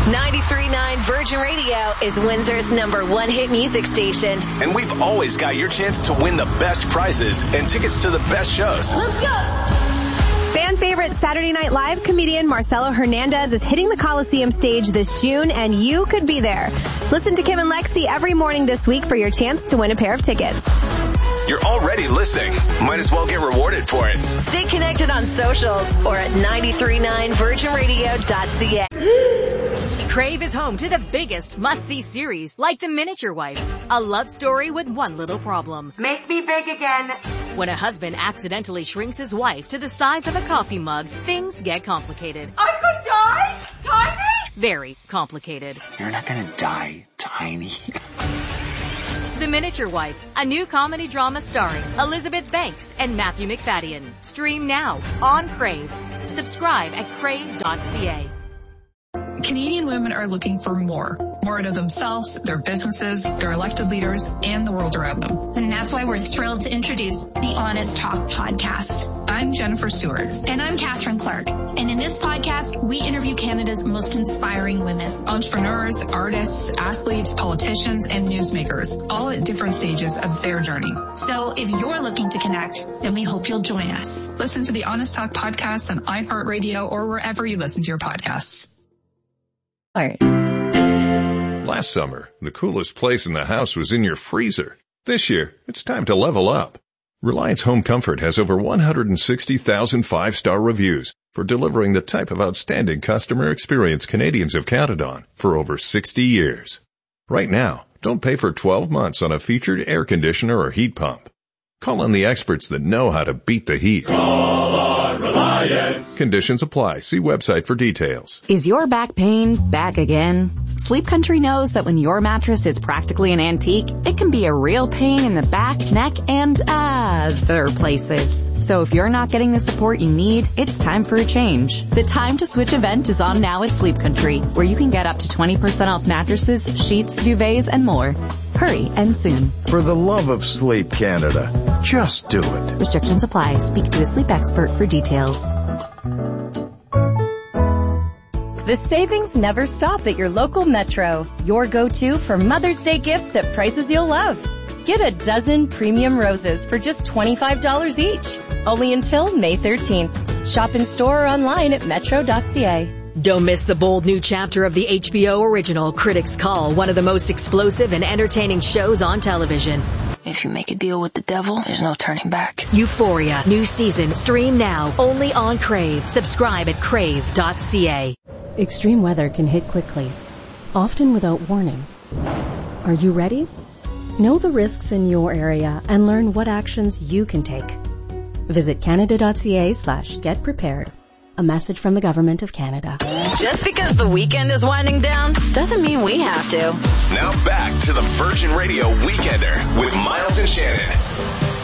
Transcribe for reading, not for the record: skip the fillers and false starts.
93.9 Virgin Radio is Windsor's #1 hit music station. And we've always got your chance to win the best prizes and tickets to the best shows. Let's go! Fan favorite Saturday Night Live comedian Marcelo Hernandez is hitting the Coliseum stage this June, and you could be there. Listen to Kim and Lexi every morning this week for your chance to win a pair of tickets. You're already listening. Might as well get rewarded for it. Stay connected on socials or at 939virginradio.ca. Crave is home to the biggest must-see series like The Miniature Wife, a love story with one little problem. Make me big again. When a husband accidentally shrinks his wife to the size of a coffee mug, things get complicated. I could die? Tiny? Very complicated. You're not gonna die, Tiny. The Miniature Wife, a new comedy drama starring Elizabeth Banks and Matthew McFadden. Stream now on Crave. Subscribe at crave.ca. Canadian women are looking for more out of themselves, their businesses, their elected leaders, and the world around them. And that's why we're thrilled to introduce the Honest Talk podcast. I'm Jennifer Stewart. And I'm Catherine Clark. And in this podcast, we interview Canada's most inspiring women. Entrepreneurs, artists, athletes, politicians, and newsmakers, all at different stages of their journey. So if you're looking to connect, then we hope you'll join us. Listen to the Honest Talk podcast on iHeartRadio or wherever you listen to your podcasts. All right. Last summer, the coolest place in the house was in your freezer. This year, it's time to level up. Reliance Home Comfort has over 160,000 five-star reviews for delivering the type of outstanding customer experience Canadians have counted on for over 60 years. Right now, don't pay for 12 months on a featured air conditioner or heat pump. Call on the experts that know how to beat the heat. Call on Reliance. Conditions apply. See website for details. Is your back pain back again? Sleep Country knows that when your mattress is practically an antique, it can be a real pain in the back, neck, and other places. So if you're not getting the support you need, it's time for a change. The Time to Switch event is on now at Sleep Country, where you can get up to 20% off mattresses, sheets, duvets, and more. Hurry and soon. For the love of sleep, Canada, just do it. Restrictions apply. Speak to a sleep expert for details. The savings never stop at your local Metro. Your go-to for Mother's Day gifts at prices you'll love. Get a dozen premium roses for just $25 each. Only until May 13th. Shop in store or online at metro.ca. Don't miss the bold new chapter of the HBO original Critics Call, one of the most explosive and entertaining shows on television. If you make a deal with the devil, there's no turning back. Euphoria, new season, stream now, only on Crave. Subscribe at crave.ca. Extreme weather can hit quickly, often without warning. Are you ready? Know the risks in your area and learn what actions you can take. Visit canada.ca/getprepared. A message from the Government of Canada. Just because the weekend is winding down doesn't mean we have to. Now back to the Virgin Radio Weekender with Miles and Shannon.